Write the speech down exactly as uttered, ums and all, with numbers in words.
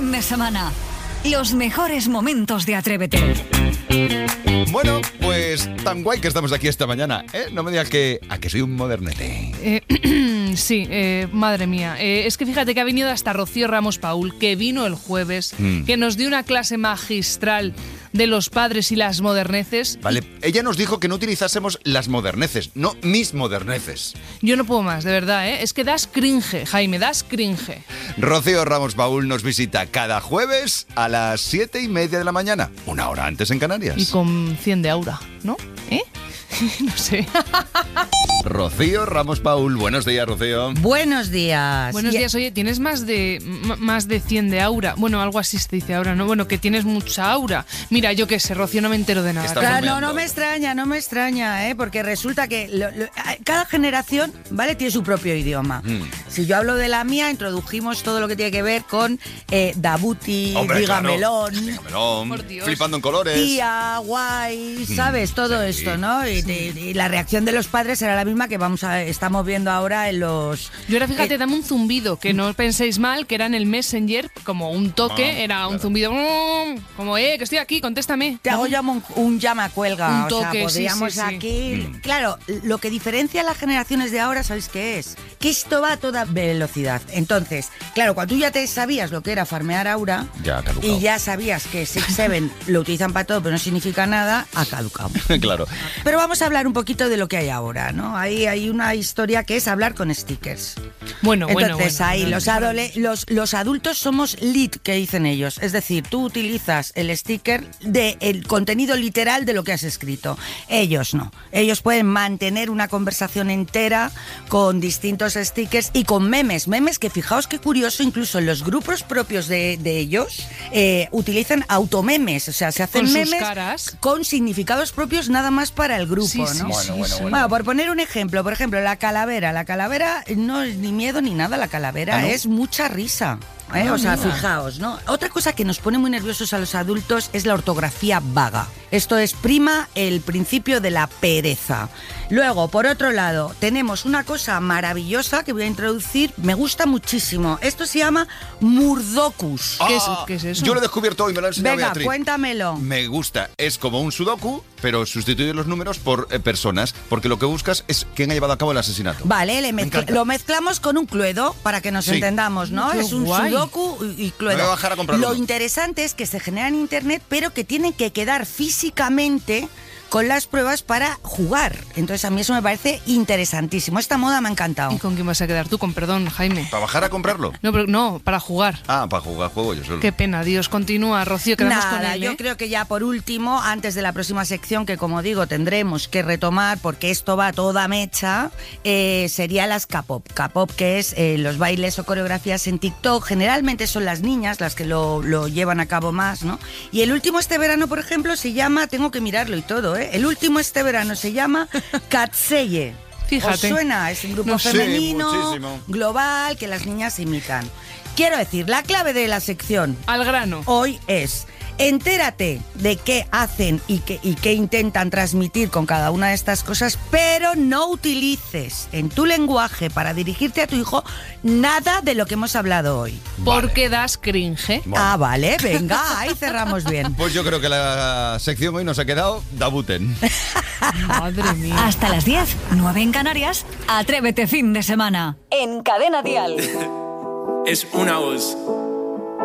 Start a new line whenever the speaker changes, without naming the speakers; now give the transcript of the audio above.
fin de semana. Los mejores momentos de Atrévete.
Bueno, pues tan guay que estamos aquí esta mañana, ¿eh? No me digas que, a que soy un modernete.
Eh, sí, eh, madre mía. Eh, es que fíjate que ha venido hasta Rocío Ramos Paul, que vino el jueves, mm. que nos dio una clase magistral de los padres y las moderneces.
Vale, ella nos dijo que no utilizásemos las moderneces, no mis moderneces.
Yo no puedo más, de verdad, ¿eh? Es que das cringe, Jaime, das cringe.
Rocío Ramos Paul nos visita cada jueves a las siete y media de la mañana, una hora antes en Canarias.
Y con cien de aura, ¿no? ¿Eh? No sé.
Rocío Ramos Paul, buenos días, Rocío.
Buenos días.
Buenos días, oye, tienes más de m- más de cien de aura. Bueno, algo así se dice ahora, ¿no? Bueno, que tienes mucha aura. Mira, yo qué sé, Rocío, no me entero de nada.
Claro, no, no me extraña, no me extraña, ¿eh? Porque resulta que lo, lo, cada generación, ¿vale? Tiene su propio idioma. Mm. Si yo hablo de la mía, introdujimos todo lo que tiene que ver con eh, Dabuti, Digamelón,
claro. Digamelón, flipando en colores.
Tía, guay, ¿sabes? Todo sí. esto, ¿no? Y, sí. y, y la reacción de los padres era la misma que vamos a estamos viendo ahora en los...
Yo ahora, fíjate, eh, dame un zumbido, que no penséis mal, que era en el Messenger, como un toque, ah, era un claro. zumbido, como, eh, que estoy aquí, contéstame.
Te hago llamo un, un llama cuelga,
un toque,
o sea, podríamos
sí, sí,
aquí...
sí.
Claro, lo que diferencia a las generaciones de ahora, ¿sabéis qué es? Que esto va a toda velocidad. Entonces, claro, cuando tú ya te sabías lo que era farmear aura,
ya
y ya sabías que Six Seven lo utilizan para todo, pero no significa nada, ha caducado.
Claro.
Pero vamos a hablar un poquito de lo que hay ahora, ¿no? Ahí hay una historia que es hablar con stickers.
Bueno,
Entonces,
bueno, bueno.
ahí
bueno,
los, adole- los, los adultos somos lit, que dicen ellos. Es decir, tú utilizas el sticker del contenido literal de lo que has escrito. Ellos no. Ellos pueden mantener una conversación entera con distintos stickers y con memes. Memes que, fijaos qué curioso, incluso en los grupos propios de, de ellos eh, utilizan automemes. O sea, se hacen
con
memes
sus caras.
Con significados propios nada más para el grupo,
sí,
¿no?
Sí,
bueno,
sí,
bueno,
sí.
bueno.
Bueno, por poner un ejemplo, por ejemplo, la calavera. La calavera no es ni miedo ni nada, la calavera, ¿ah, no? Es mucha risa. ¿Eh? Ah, o sea, mira. Fijaos, ¿no? Otra cosa que nos pone muy nerviosos a los adultos es la ortografía vaga. Esto exprima el principio de la pereza. Luego, por otro lado, tenemos una cosa maravillosa que voy a introducir, me gusta muchísimo. Esto se llama Murdocus.
Ah,
¿Qué, es, ¿Qué es eso?
Yo lo he descubierto hoy, me lo ha enseñado
Venga,
Beatriz.
Cuéntamelo.
Me gusta. Es como un sudoku, pero sustituye los números por eh, personas, porque lo que buscas es quién ha llevado a cabo el asesinato.
Vale, le mezcla- lo mezclamos con un Cluedo para que nos sí. entendamos, ¿no?
Qué
es un
guay.
sudoku y Cluedo.
Me voy a bajar a comprarlo.
Lo interesante es que se genera en internet, pero que tienen que quedar físicamente con las pruebas para jugar. Entonces a mí eso me parece interesantísimo. Esta moda me ha encantado.
¿Y con quién vas a quedar tú? Con perdón, Jaime.
¿Para bajar a comprarlo?
No, pero no, para jugar.
Ah, para jugar juego yo solo.
Qué pena, Dios. Continúa, Rocío, quedamos
Nada,
con él, ¿eh?
yo creo que ya por último, antes de la próxima sección, que como digo, tendremos que retomar, porque esto va toda mecha, eh, sería las K-pop. K-pop, que es eh, los bailes o coreografías en TikTok. Generalmente son las niñas las que lo, lo llevan a cabo más, ¿no? Y el último este verano, por ejemplo, se llama, tengo que mirarlo y todo, ¿eh? El último este verano se llama Katseye.
Fíjate.
¿Os suena? Es un grupo
No sé.
femenino,
Sí,
global, que las niñas imitan. Quiero decir, la clave de la sección
Al grano.
hoy es: entérate de qué hacen y qué, y qué intentan transmitir con cada una de estas cosas, pero no utilices en tu lenguaje para dirigirte a tu hijo nada de lo que hemos hablado hoy.
Porque das cringe.
Bueno.
Ah, vale, venga, ahí cerramos bien.
Pues yo creo que la sección hoy nos ha quedado Dabuten.
Madre mía.
Hasta las diez, nueve en Canarias, Atrévete fin de semana. En Cadena Dial.
Es una voz.